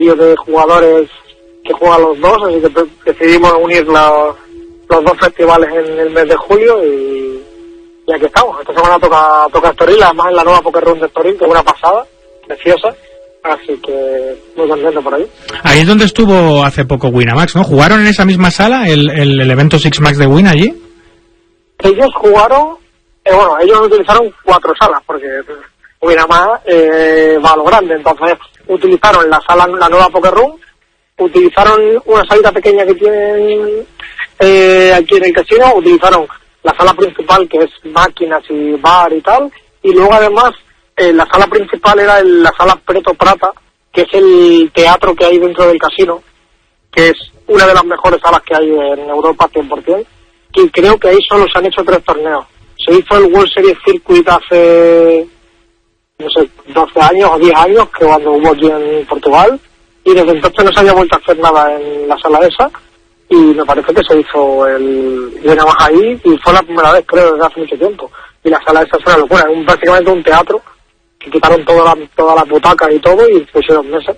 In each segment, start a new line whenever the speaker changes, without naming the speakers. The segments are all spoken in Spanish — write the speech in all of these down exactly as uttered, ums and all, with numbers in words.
de jugadores que juegan los dos, así que decidimos unir la, los dos festivales en el mes de julio y, y aquí estamos. Esta semana toca toca Estoril, además en la nueva Poker Room de Estoril, que es una pasada, preciosa, así que muy contento por ahí.
Ahí es donde estuvo hace poco Winamax, ¿no? ¿Jugaron en esa misma sala el, el, el evento Six Max de Win allí?
Ellos jugaron, eh, bueno, ellos utilizaron cuatro salas, porque Winamax eh, va a lo grande, entonces utilizaron la sala, la nueva Poker Room, utilizaron una salita pequeña que tienen eh, aquí en el casino, utilizaron la sala principal, que es máquinas y bar y tal, y luego además eh, la sala principal era el, la sala Preto Prata, que es el teatro que hay dentro del casino, que es una de las mejores salas que hay en Europa cien por ciento, y creo que ahí solo se han hecho tres torneos. Se hizo el World Series Circuit hace, no sé, doce años o diez años, que cuando hubo aquí en Portugal, y desde entonces no se había vuelto a hacer nada en la sala esa, y me parece que se hizo el Winamax ahí, y fue la primera vez, creo, desde hace mucho tiempo. Y la sala esa fue una locura, es un, prácticamente un teatro, que quitaron todas las todas las butacas y todo, y pusieron mesas,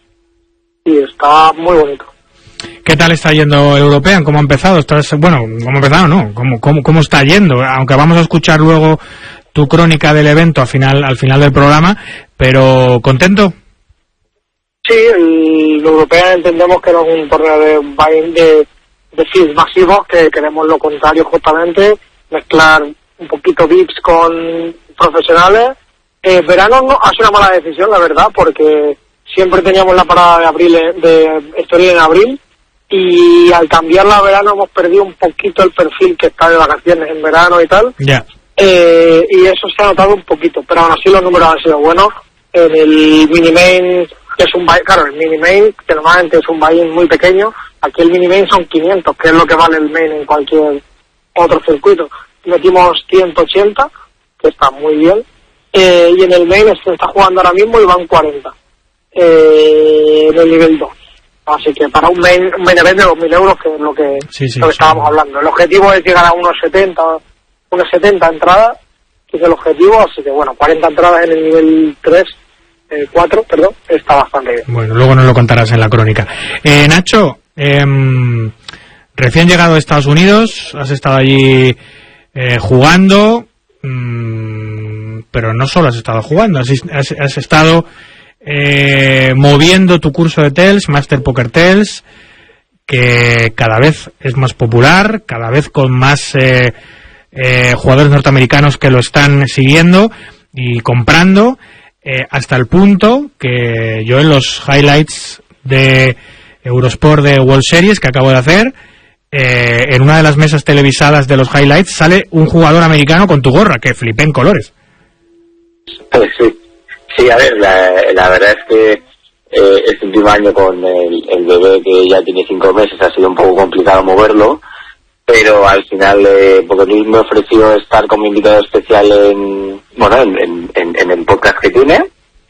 y está muy bonito.
¿Qué tal está yendo European? ¿Cómo ha empezado? ¿Estás, bueno, ¿cómo ha empezado? No, ¿cómo, cómo, cómo está yendo? Aunque vamos a escuchar luego tu crónica del evento al final al final del programa, pero ¿contento?
Sí, el European entendemos que no es un torneo de buy-in de, de fees masivos, que queremos lo contrario justamente, mezclar un poquito V I Ps con profesionales. Eh, verano no ha sido una mala decisión, la verdad, porque siempre teníamos la parada de abril de Estoril en abril, y al cambiarla a verano hemos perdido un poquito el perfil que está de vacaciones en verano y tal.
Ya. Yeah.
Eh, y eso se ha notado un poquito, pero aún así los números han sido buenos. En el mini main, que es un buy, claro, el mini main, que normalmente es un buy-in muy pequeño, aquí el mini main son quinientos, que es lo que vale el main en cualquier otro circuito. Metimos ciento ochenta, que está muy bien, eh, y en el main se está jugando ahora mismo y van cuarenta, eh, en el nivel dos. Así que para un main, un main event de dos mil euros, que es lo que,
sí, sí,
lo que
sí.
estábamos hablando. El objetivo es llegar a unos setenta, unos setenta entradas, que es el objetivo, así que bueno, cuarenta entradas en el nivel tres, eh, cuatro, perdón, está bastante bien.
Bueno, luego nos lo contarás en la crónica. Eh, Nacho, eh, recién llegado a Estados Unidos, has estado allí eh, jugando, mmm, pero no solo has estado jugando, has, has, has estado eh, moviendo tu curso de Tales, Master Poker Tales, que cada vez es más popular, cada vez con más eh, eh, jugadores norteamericanos que lo están siguiendo y comprando, eh, hasta el punto que yo en los highlights de Eurosport de World Series que acabo de hacer, eh, en una de las mesas televisadas de los highlights sale un jugador americano con tu gorra, que flipé en colores.
Pues sí, sí, a ver, la, la verdad es que eh, este último año con el, el bebé que ya tiene cinco meses ha sido un poco complicado moverlo, pero al final eh, porque él me ofreció estar como invitado especial en, bueno, en, en, en, en el podcast que tiene,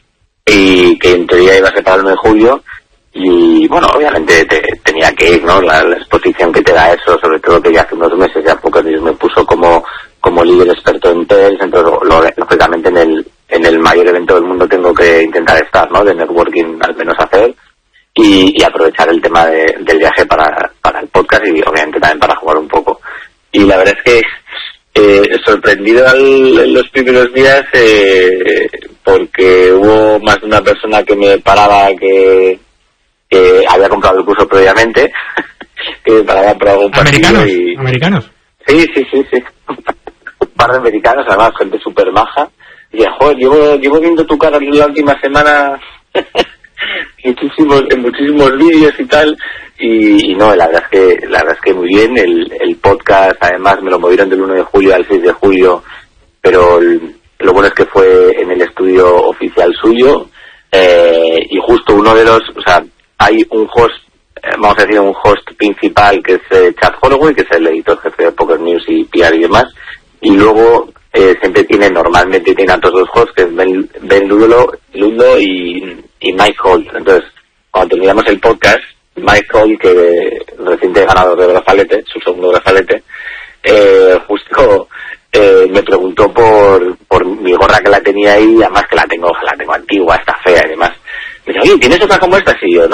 y que en teoría iba a ser para el mes de julio, y bueno, obviamente te, tenía que ir, ¿no? La, la exposición que te da eso, sobre todo que ya hace unos meses ya Poker News me puso como como líder experto en Tales, entonces lo, lo, lógicamente en el en el mayor evento del mundo tengo que intentar estar, ¿no? De networking al menos hacer, y, y aprovechar el tema de, del viaje para, para el podcast, y obviamente también para jugar un poco. Y la verdad es que eh, sorprendido al, en los primeros días, eh, porque hubo más de una persona que me paraba que, que había comprado el curso previamente, que me paraba por algún partido.
¿Americanos?
Y...
¿Americanos?
Sí, sí, sí, sí. Un par de americanos, además, gente súper maja. Y dije, joder, llevo, llevo viendo tu cara la última semana muchísimos, en muchísimos vídeos y tal, y, y no, la verdad es que la verdad es que muy bien. El, el podcast además me lo movieron del uno de julio al seis de julio, pero el, lo bueno es que fue en el estudio oficial suyo, eh, y justo uno de los, o sea, hay un host, eh, vamos a decir un host principal, que es eh, Chad Holloway, que es el editor jefe de Poker News y P R y demás, y luego eh, siempre tiene, normalmente tiene a todos los hosts, que es Ben, Ben Ludo, Ludo y, y Mike Holt. Entonces, cuando terminamos el podcast, Mike Holt, que reciente ganador de Brazalete, su segundo Brazalete, eh, justo eh, me preguntó por por mi gorra, que la tenía ahí, además que la tengo la tengo antigua, está fea y demás. Me dijo, oye, ¿tienes otra como esta? Sí, yo,